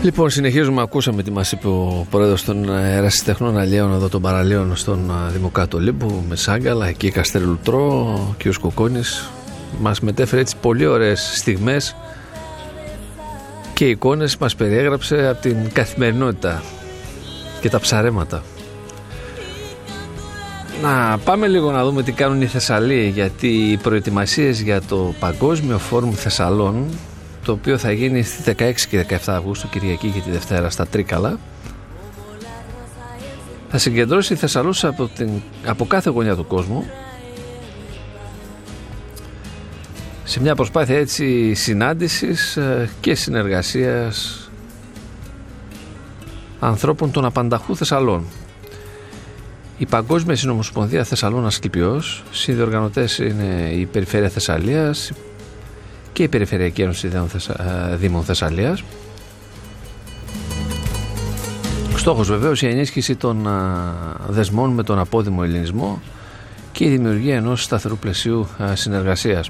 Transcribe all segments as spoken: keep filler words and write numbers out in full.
Λοιπόν, συνεχίζουμε. Ακούσαμε τι μας είπε ο πρόεδρος των ερασιτεχνών αλλιέων εδώ των παραλίων στον Δημοκράτο Ολύμπου με Σάγκαλα, εκεί Καστέρι Λουτρό, ο κ. Κοκκόνης μας μετέφερε έτσι πολύ ωραίες στιγμές και εικόνες, μας περιέγραψε από την καθημερινότητα και τα ψαρέματα. Να πάμε λίγο να δούμε τι κάνουν οι Θεσσαλοί, γιατί οι προετοιμασίες για το Παγκόσμιο Φόρουμ Θεσσαλών, το οποίο θα γίνει στις δεκαέξι και δεκαεπτά Αυγούστου, Κυριακή και τη Δευτέρα στα Τρίκαλα, θα συγκεντρώσει Θεσσαλούς από, την, από κάθε γωνιά του κόσμου σε μια προσπάθεια έτσι συνάντησης και συνεργασίας ανθρώπων των απανταχού Θεσσαλών. Η Παγκόσμια Συνομοσπονδία Θεσσαλών Ασκληπιός, συνδιοργανωτές είναι η Περιφέρεια Θεσσαλίας και η Περιφερειακή Ένωση Δήμων Θεσσαλίας. Στόχος βεβαίως η ενίσχυση των δεσμών με τον απόδημο ελληνισμό και η δημιουργία ενός σταθερού πλαισίου συνεργασίας.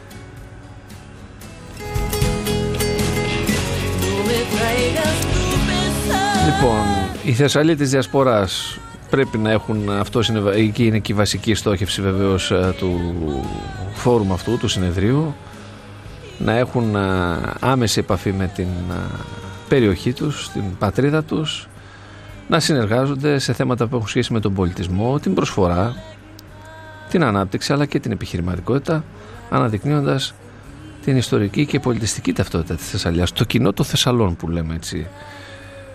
Λοιπόν, οι Θεσσαλοί της Διασποράς πρέπει να έχουν, αυτός είναι, εκεί είναι και η βασική στόχευση βεβαίως του φόρουμ αυτού, του συνεδρίου, να έχουν άμεση επαφή με την περιοχή τους, την πατρίδα τους, να συνεργάζονται σε θέματα που έχουν σχέση με τον πολιτισμό, την προσφορά, την ανάπτυξη αλλά και την επιχειρηματικότητα, αναδεικνύοντας την ιστορική και πολιτιστική ταυτότητα της Θεσσαλίας, το κοινό των Θεσσαλών που λέμε έτσι